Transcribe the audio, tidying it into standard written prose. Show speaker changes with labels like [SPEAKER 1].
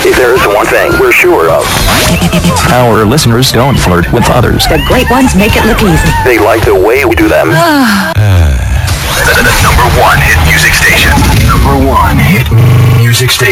[SPEAKER 1] If there's one thing we're sure of,
[SPEAKER 2] Our listeners don't flirt with others.
[SPEAKER 3] The great ones make it look easy.
[SPEAKER 1] they like the way we do them. The number one hit music station. Number one hit music station.